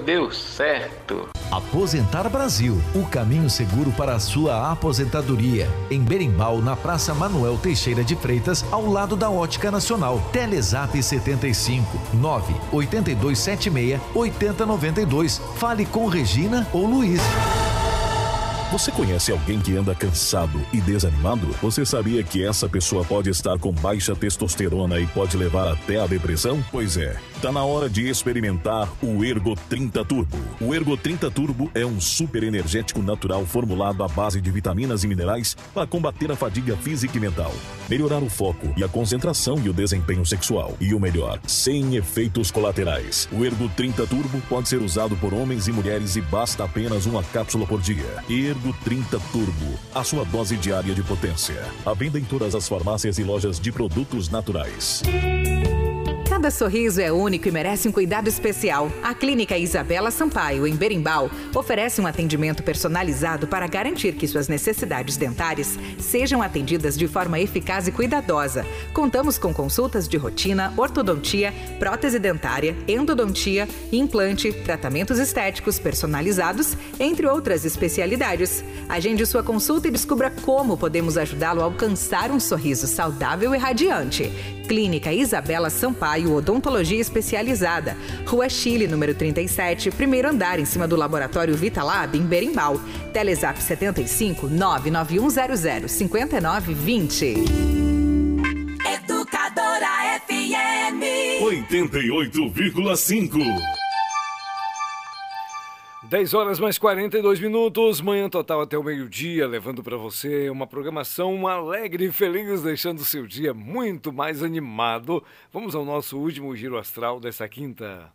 deu certo. Aposentar Brasil, o caminho seguro para a sua aposentadoria. Em Berimbau, na Praça Manuel Teixeira de Freitas, ao lado da Ótica Nacional. Telezap 75 98276 8092. Fale com Regina ou Luiz. Você conhece alguém que anda cansado e desanimado? Você sabia que essa pessoa pode estar com baixa testosterona e pode levar até a depressão? Pois é, tá na hora de experimentar o Ergo 30 Turbo. O Ergo 30 Turbo é um super energético natural formulado à base de vitaminas e minerais para combater a fadiga física e mental, melhorar o foco e a concentração e o desempenho sexual. E o melhor, sem efeitos colaterais. O Ergo 30 Turbo pode ser usado por homens e mulheres e basta apenas uma cápsula por dia. Ergo 30 Turbo, a sua dose diária de potência. À venda em todas as farmácias e lojas de produtos naturais. Cada sorriso é único e merece um cuidado especial. A Clínica Isabela Sampaio, em Berimbau, oferece um atendimento personalizado para garantir que suas necessidades dentárias sejam atendidas de forma eficaz e cuidadosa. Contamos com consultas de rotina, ortodontia, prótese dentária, endodontia, implante, tratamentos estéticos personalizados, entre outras especialidades. Agende sua consulta e descubra como podemos ajudá-lo a alcançar um sorriso saudável e radiante. Clínica Isabela Sampaio, Odontologia Especializada. Rua Chile, número 37, primeiro andar, em cima do Laboratório Vitalab, em Berimbau. Telezap 75 99100 5920. Educadora FM 88,5. 10 horas mais 42 minutos, manhã total até o meio-dia, levando para você uma programação alegre e feliz, deixando o seu dia muito mais animado. Vamos ao nosso último giro astral dessa quinta.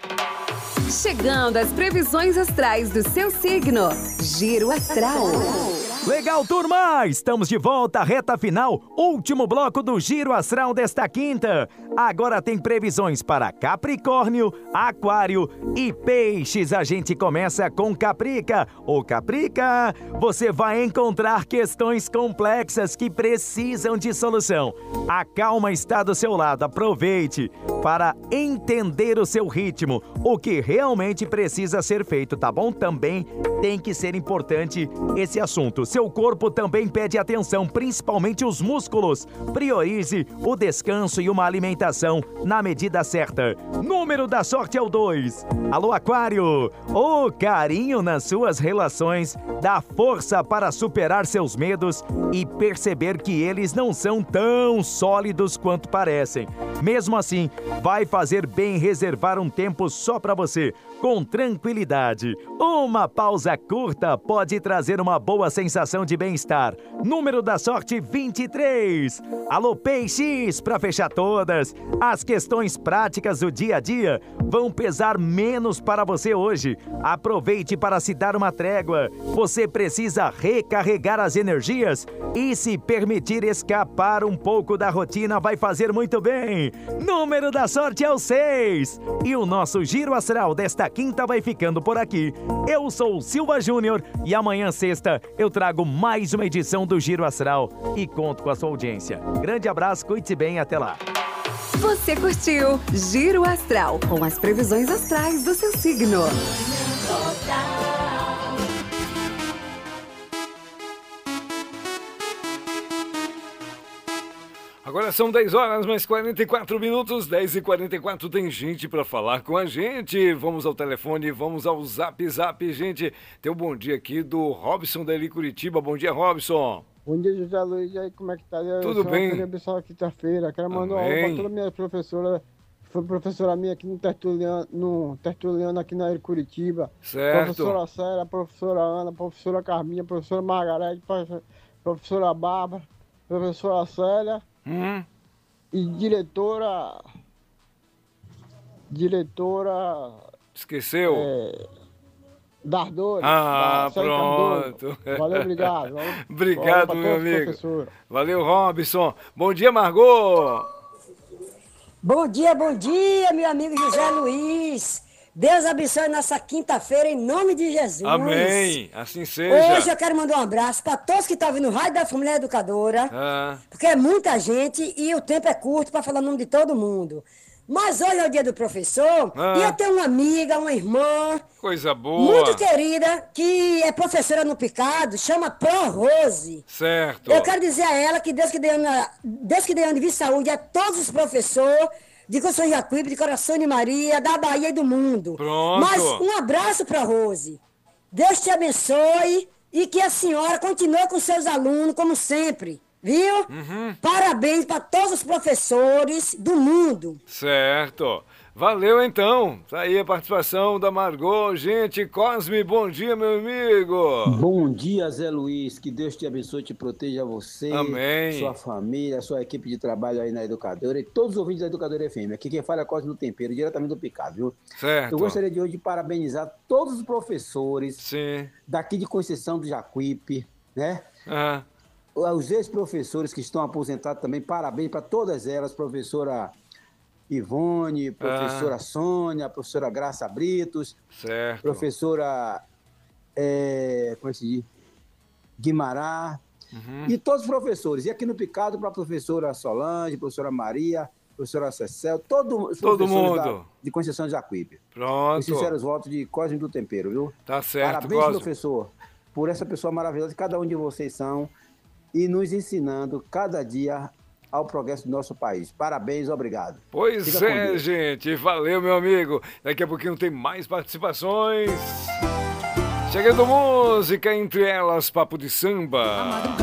Chegando às previsões astrais do seu signo. Giro astral. Legal, turma! Estamos de volta, reta final, último bloco do Giro Astral desta quinta. Agora tem previsões para Capricórnio, Aquário e Peixes. A gente começa com Caprica. Ô Caprica, você vai encontrar questões complexas que precisam de solução. A calma está do seu lado, aproveite para entender o seu ritmo, o que realmente precisa ser feito, tá bom? Também tem que ser importante esse assunto. Seu corpo também pede atenção, principalmente os músculos. Priorize o descanso e uma alimentação na medida certa. Número da sorte é o 2. Alô, Aquário! O carinho nas suas relações dá força para superar seus medos e perceber que eles não são tão sólidos quanto parecem. Mesmo assim, vai fazer bem reservar um tempo só para você, com tranquilidade. Uma pausa curta pode trazer uma boa sensação de bem-estar. Número da sorte 23. Alô, Peixes, para fechar todas, as questões práticas do dia a dia vão pesar menos para você hoje. Aproveite para se dar uma trégua. Você precisa recarregar as energias e se permitir escapar um pouco da rotina vai fazer muito bem. Número da sorte é o 6. E o nosso Giro Astral desta quinta vai ficando por aqui. Eu sou o Silva Júnior e amanhã, sexta, eu trago mais uma edição do Giro Astral e conto com a sua audiência. Grande abraço, cuide-se bem e até lá. Você curtiu Giro Astral, com as previsões astrais do seu signo. Agora são 10 horas mais 44 minutos, 10h44, tem gente para falar com a gente. Vamos ao telefone, vamos ao zap, gente. Tem um bom dia aqui do Robson da Eli Curitiba. Bom dia, Robson. Bom dia, José Luiz. E aí, como é que tá? Tudo bem? Eu abençoar quinta-feira. Quero mandar uma aula para toda a minha professora. Foi professora minha aqui no Tertuliano aqui na Eli Curitiba. Certo. Professora Célia, professora Ana, professora Carminha, professora Margarete, professora Bárbara, professora Célia. E diretora. Esqueceu? Dardores. Pronto. Valeu, obrigado. Obrigado, meu amigo. Valeu, Robson. Bom dia, Margot. Bom dia, meu amigo José Luiz. Deus abençoe nossa quinta-feira em nome de Jesus. Amém. Assim seja. Hoje eu quero mandar um abraço para todos que estão ouvindo o Rádio da Família Educadora. Porque é muita gente e o tempo é curto para falar o nome de todo mundo. Mas hoje é o dia do professor e eu tenho uma amiga, uma irmã... Coisa boa. Muito querida, que é professora no Picado, chama Pro Rose. Certo. Eu quero dizer a ela que Deus que dê ano de vida e saúde a todos os professores de Coração de Jacuípe, de Coração de Maria, da Bahia e do mundo. Pronto. Mas um abraço Pro Rose. Deus te abençoe e que a senhora continue com seus alunos, como sempre. Viu? Parabéns para todos os professores do mundo. Certo. Valeu, então. Tá aí a participação da Margot. Gente, Cosme, bom dia, meu amigo. Bom dia, Zé Luiz. Que Deus te abençoe e te proteja você, amém, sua família, sua equipe de trabalho aí na Educadora e todos os ouvintes da Educadora FM. Aqui quem fala é Cosme do Tempero, diretamente do Picado, viu? Certo. Eu gostaria de hoje parabenizar todos os professores daqui de Conceição do Jacuípe, né? Os ex-professores que estão aposentados também, parabéns para todas elas, professora Ivone, professora Sônia, professora Graça Britos, certo, professora como é que se diz? Guimará, e todos os professores. E aqui no Picado para a professora Solange, professora Maria, professora Cecel, todo mundo de Conceição de Jacuípe. Pronto. Os sinceros votos de Cosme do Tempero, viu? Tá certo, parabéns, Cosme, professor, por essa pessoa maravilhosa que cada um de vocês são e nos ensinando cada dia ao progresso do nosso país. Parabéns, obrigado. Pois é, gente. Valeu, meu amigo. Daqui a pouquinho tem mais participações. Chegando música, entre elas, Papo de Samba.